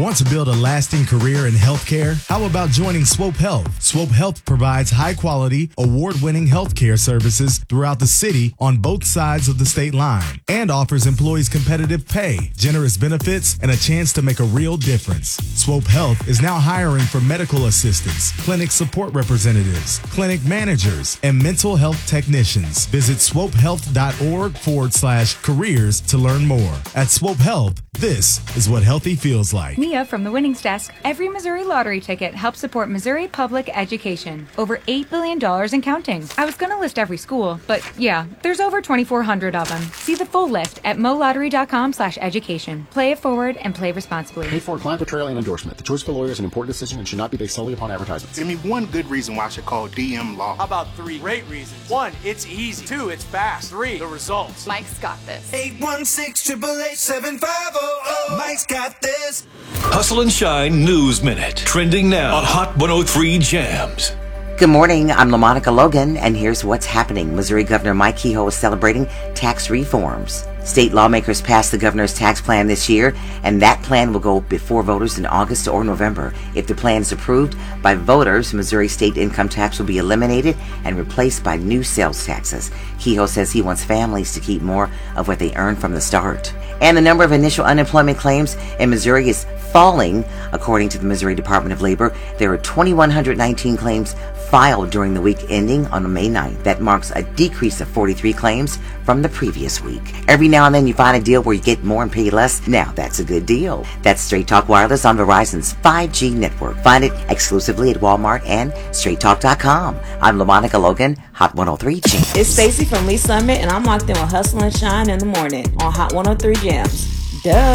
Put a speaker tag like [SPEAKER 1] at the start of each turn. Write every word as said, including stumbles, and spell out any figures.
[SPEAKER 1] Want to build a lasting career in healthcare? How about joining Swope Health? Swope Health provides high-quality, award-winning healthcare services throughout the city on both sides of the state line and offers employees competitive pay, generous benefits, and a chance to make a real difference. Swope Health is now hiring for medical assistants, clinic support representatives, clinic managers, and mental health technicians. Visit swopehealth.org forward slash careers to learn more. At Swope Health, this is what healthy feels like.
[SPEAKER 2] Mia from the Winnings Desk. Every Missouri lottery ticket helps support Missouri public education. Over eight billion dollars and counting. I was going to list every school, but yeah, there's over twenty-four hundred of them. See the full list at molottery.com slash education. Play it forward and play responsibly.
[SPEAKER 3] Paid for client portrayal and endorsement. The choice of a lawyer is an important decision and should not be based solely upon advertisements.
[SPEAKER 4] Give me one good reason why I should call D M Law.
[SPEAKER 5] How about three great reasons? One, it's easy. Two, it's fast. Three, the results.
[SPEAKER 6] Mike's got this.
[SPEAKER 7] eight one six, eight eight eight, seven five zero zero. Mike's got this.
[SPEAKER 8] Hustle and Shine News Minute. Trending now on Hot one oh three Jams.
[SPEAKER 9] Good morning, I'm LaMonica Logan, and here's what's happening. Missouri Governor Mike Kehoe is celebrating tax reforms. State lawmakers passed the governor's tax plan this year, and that plan will go before voters in August or November. If the plan is approved by voters, Missouri state income tax will be eliminated and replaced by new sales taxes. Kehoe says he wants families to keep more of what they earn from the start. And the number of initial unemployment claims in Missouri is falling. According to the Missouri Department of Labor, there are two thousand one hundred nineteen claims filed during the week ending on May ninth. That marks a decrease of forty-three claims from the previous week. Every now and then you find a deal where you get more and pay less. Now that's a good deal. That's Straight Talk Wireless on Verizon's five G network. Find it exclusively at Walmart and straight talk dot com. I'm LaMonica Logan, Hot one oh three Jams.
[SPEAKER 10] It's Stacey from Lee Summit, and I'm locked in with Hustle and Shine in the morning on Hot one oh three Jams. Duh.